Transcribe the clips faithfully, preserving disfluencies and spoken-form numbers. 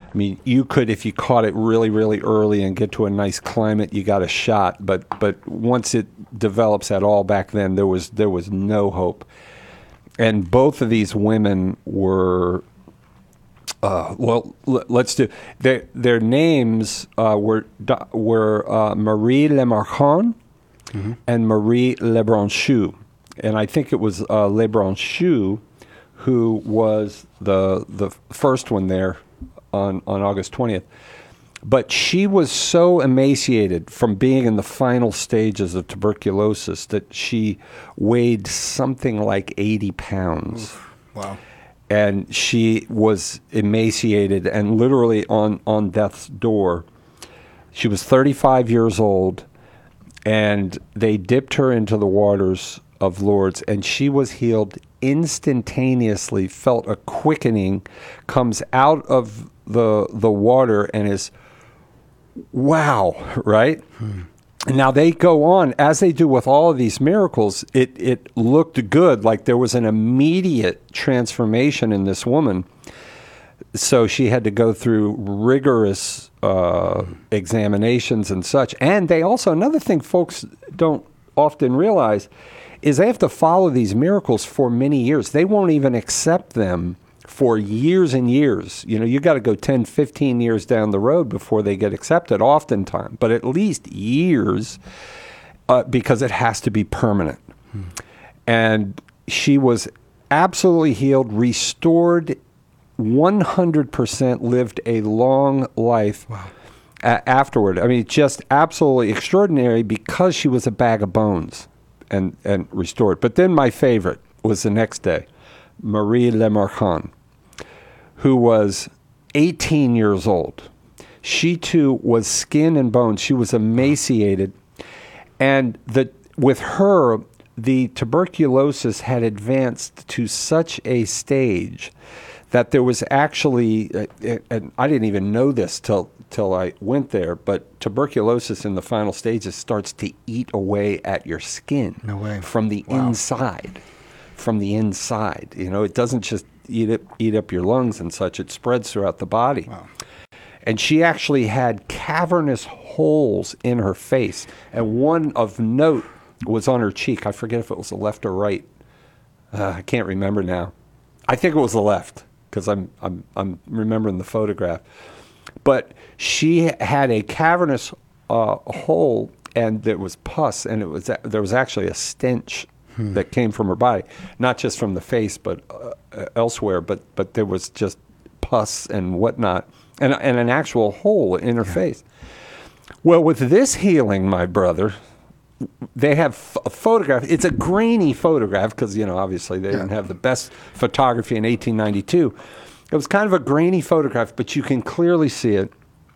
I mean, you could, if you caught it really, really early and get to a nice climate, you got a shot. But but once it develops at all, back then there was there was no hope. And both of these women were, uh, well, l- let's do their their names uh, were were uh, Marie Lemarchand mm-hmm. and Marie Lebranchu, and I think it was uh, Lebranchu who was the the first one there. On, on August twentieth. But she was so emaciated from being in the final stages of tuberculosis that she weighed something like eighty pounds. Oof. Wow. And she was emaciated and literally on, on death's door. She was thirty-five years old, and they dipped her into the waters of Lourdes, and she was healed instantaneously, felt a quickening, comes out of the the water and is, wow, right? Hmm. And now they go on, as they do with all of these miracles, it, it looked good, like there was an immediate transformation in this woman. So she had to go through rigorous uh, examinations and such. And they also, another thing folks don't often realize is they have to follow these miracles for many years. They won't even accept them for years and years. You know, you got to go ten, fifteen years down the road before they get accepted, oftentimes, but at least years, uh, because it has to be permanent. Hmm. And she was absolutely healed, restored, one hundred percent lived a long life. Wow. a- afterward. I mean, just absolutely extraordinary because she was a bag of bones. And, and restored. But then my favorite was the next day, Marie Lemarchand, who was eighteen years old. She too was skin and bones. She was emaciated. And the, with her, the tuberculosis had advanced to such a stage that there was actually, uh, and I didn't even know this till till I went there, but tuberculosis in the final stages starts to eat away at your skin. No way. From the Wow. inside. From the inside. You know, it doesn't just eat it, eat up your lungs and such. It spreads throughout the body. Wow. And she actually had cavernous holes in her face. And one of note was on her cheek. I forget if it was the left or right. Uh, I can't remember now. I think it was the left because I'm, I'm, I'm remembering the photograph. But she had a cavernous uh, hole, and there was pus, and it was there was actually a stench hmm. that came from her body, not just from the face, but uh, elsewhere. But but there was just pus and whatnot, and and an actual hole in her yeah. face. Well, with this healing, my brother, they have a photograph. It's a grainy photograph because, you know, obviously they yeah. didn't have the best photography in eighteen ninety-two. It was kind of a grainy photograph, but you can clearly see it.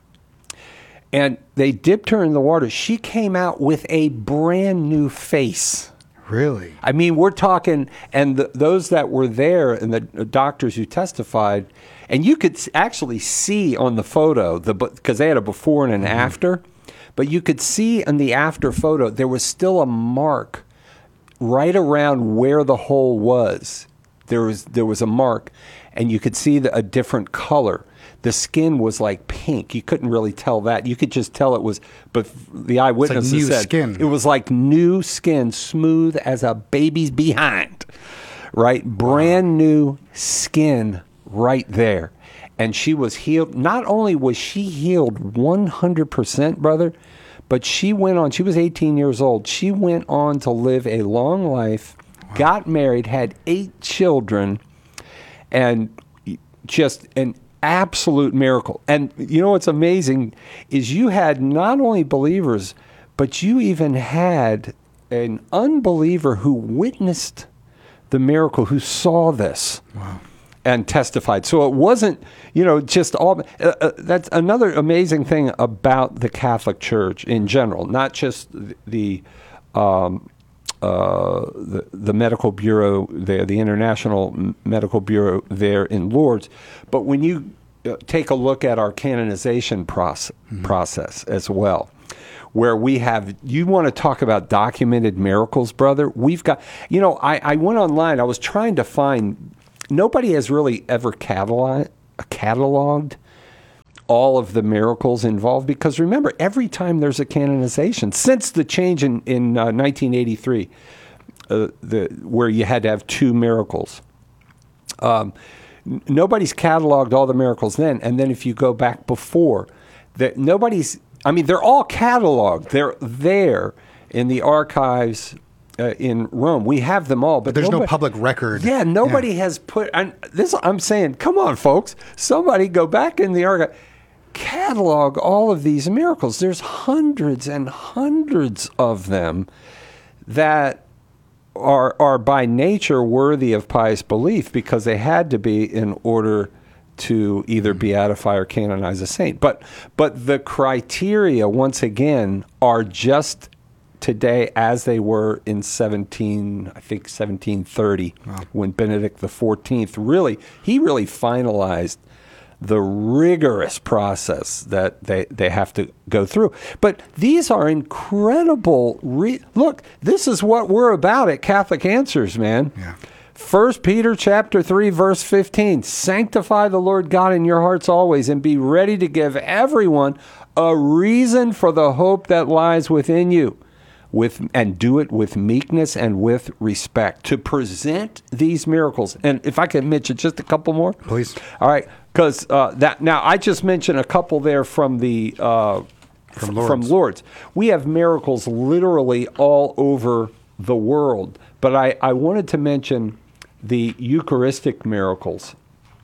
And they dipped her in the water. She came out with a brand new face. Really? I mean, we're talking, and the, those that were there and the doctors who testified, and you could actually see on the photo, the because they had a before and an mm-hmm. after, but you could see in the after photo, there was still a mark right around where the hole was. There was there was a mark, and you could see the, a different color. The skin was like pink. You couldn't really tell that. You could just tell it was, but the eyewitnesses like new said skin. It was like new skin, smooth as a baby's behind, right? Brand wow. new skin right there. And she was healed. Not only was she healed one hundred percent, brother, but she went on, she was eighteen years old. She went on to live a long life, wow. got married, had eight children, and just an absolute miracle. And you know what's amazing is you had not only believers, but you even had an unbeliever who witnessed the miracle, who saw this. Wow. And testified. So it wasn't, you know, just all. Uh, uh, that's another amazing thing about the Catholic Church in general, not just the um, uh, the, the medical bureau there, the International Medical Bureau there in Lourdes, but when you uh, take a look at our canonization process, mm-hmm. process as well, where we have, you want to talk about documented miracles, brother? We've got, you know, I, I went online, I was trying to find. Nobody has really ever catalog, cataloged all of the miracles involved, because remember, every time there's a canonization, since the change in, in uh, nineteen eighty-three, uh, the, where you had to have two miracles, um, n- nobody's cataloged all the miracles then. And then if you go back before, that nobody's, I mean, they're all cataloged. They're there in the archives uh, in Rome. We have them all. But, But there's nobody, no public record. Yeah, nobody yeah. has put, and this, I'm saying, come on, folks, somebody go back in the archive, catalog all of these miracles. There's hundreds and hundreds of them that are are by nature worthy of pious belief, because they had to be in order to either beatify or canonize a saint. But but the criteria, once again, are just today as they were in seventeen, I think seventeen thirty, wow. when Benedict the fourteenth really, he really finalized the rigorous process that they, they have to go through. But these are incredible. Re- Look, this is what we're about at Catholic Answers, man. Yeah. First Peter chapter three, verse fifteen, sanctify the Lord God in your hearts always, and be ready to give everyone a reason for the hope that lies within you, with and do it with meekness and with respect, to present these miracles. And if I can mention just a couple more. Please. All right. Because uh, that now I just mentioned a couple there from the uh, from, Lourdes. from Lourdes. We have miracles literally all over the world, but I, I wanted to mention the Eucharistic miracles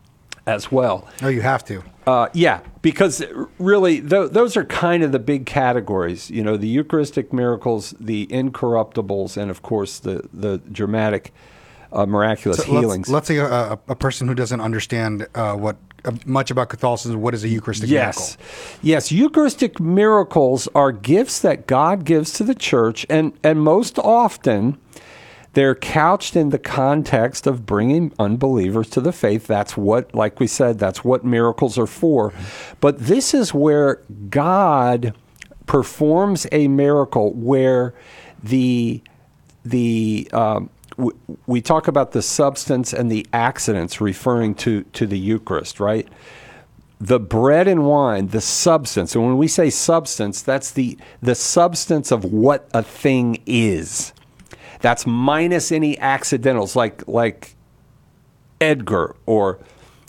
as well. Oh, you have to. Uh, yeah, because really th- those are kind of the big categories. You know, the Eucharistic miracles, the incorruptibles, and of course the the dramatic, uh, miraculous so healings. Let's, let's say a, a, a person who doesn't understand uh, what uh, much about Catholicism. What is a Eucharistic yes. miracle? Yes, Eucharistic miracles are gifts that God gives to the church, and and most often they're couched in the context of bringing unbelievers to the faith. That's what, like we said, that's what miracles are for. But this is where God performs a miracle where the the um, w- we talk about the substance and the accidents, referring to to the Eucharist, right? The bread and wine, the substance. And when we say substance, that's the the substance of what a thing is. That's minus any accidentals, like like Edgar or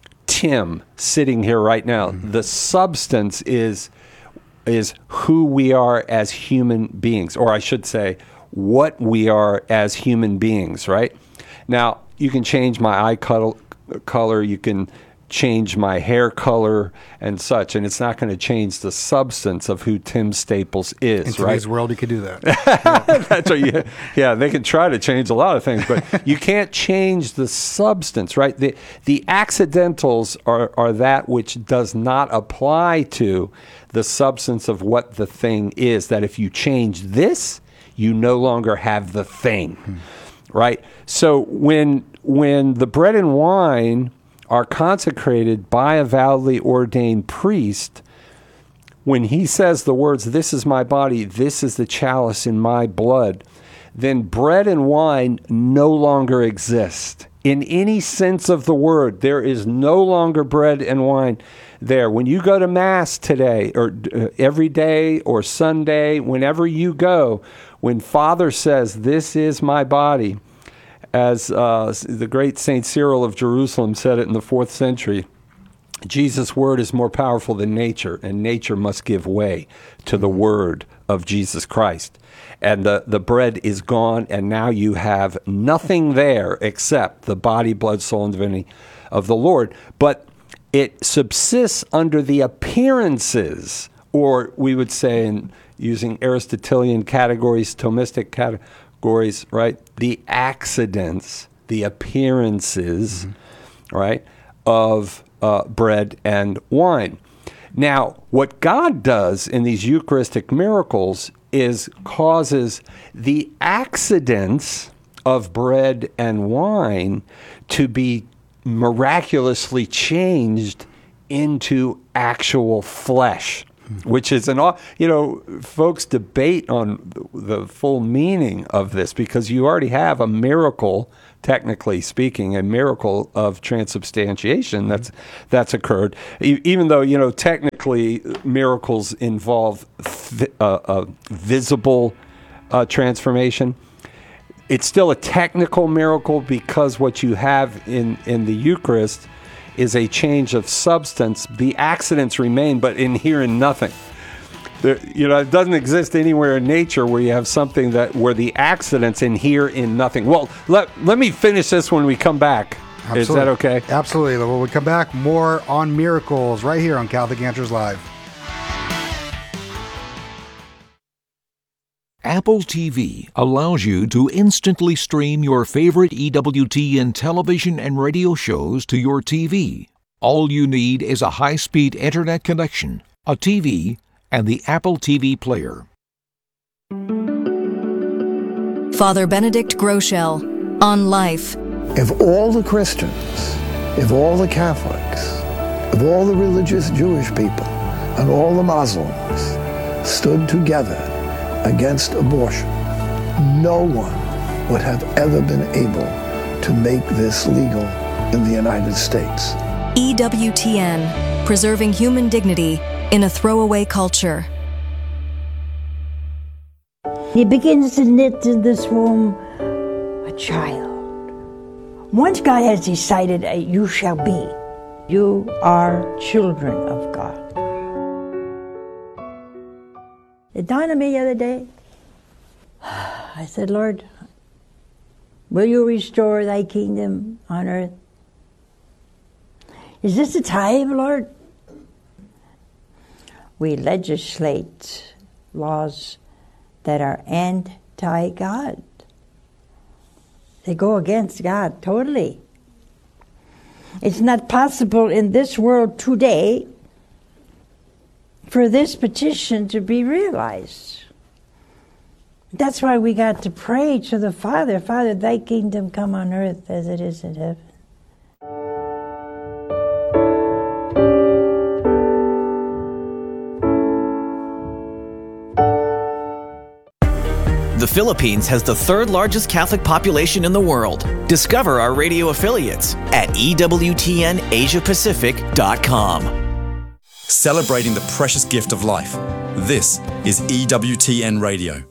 Tim sitting here right now. Mm-hmm. The substance is is who we are as human beings, or I should say, what we are as human beings, right? Now, you can change my eye color, color you can change my hair color and such, and it's not going to change the substance of who Tim Staples is. In today's right? world, you could do that. That's what you, yeah, they can try to change a lot of things, but you can't change the substance, right? The the accidentals are, are that which does not apply to the substance of what the thing is, that if you change this, you no longer have the thing, hmm. right? So when when the bread and wine are consecrated by a validly ordained priest, when he says the words, "This is my body, this is the chalice in my blood," then bread and wine no longer exist. In any sense of the word, there is no longer bread and wine there. When you go to Mass today, or uh, every day, or Sunday, whenever you go, when Father says, "This is my body," as uh, the great Saint Cyril of Jerusalem said it in the fourth century, Jesus' word is more powerful than nature, and nature must give way to the word of Jesus Christ. And the, the bread is gone, and now you have nothing there except the body, blood, soul, and divinity of the Lord. But it subsists under the appearances, or we would say, in using Aristotelian categories, Thomistic categories, right? The accidents, the appearances, mm-hmm. right, of uh, bread and wine. Now, what God does in these Eucharistic miracles is causes the accidents of bread and wine to be miraculously changed into actual flesh, which is an, you know, folks debate on the full meaning of this, because you already have a miracle, technically speaking, a miracle of transubstantiation that's that's occurred, e- even though, you know, technically typically miracles involve vi- uh, uh, visible uh, transformation. It's still a technical miracle because what you have in, in the Eucharist is a change of substance. The accidents remain, but in here in nothing. There, you know, it doesn't exist anywhere in nature where you have something that where the accidents in here in nothing. Well, let let me finish this when we come back. Absolutely. Is that okay? Absolutely. When we come back, more on miracles right here on Catholic Answers Live. Apple T V allows you to instantly stream your favorite E W T N television and radio shows to your T V. All you need is a high-speed internet connection, a T V, and the Apple T V player. Father Benedict Groeschel on Life. If all the Christians, if all the Catholics, if all the religious Jewish people, and all the Muslims stood together against abortion, no one would have ever been able to make this legal in the United States. E W T N, preserving human dignity in a throwaway culture. He begins to knit in this womb a child. Once God has decided, uh, you shall be, you are children of God. It dawned on me the other day. I said, Lord, will you restore thy kingdom on earth? Is this the time, Lord? We legislate laws that are anti-God. They go against God totally. It's not possible in this world today for this petition to be realized. That's why we got to pray to the Father, Father, thy kingdom come on earth as it is in heaven. The Philippines has the third largest Catholic population in the world. Discover our radio affiliates at E W T N Asia Pacific dot com. Celebrating the precious gift of life. This is E W T N Radio.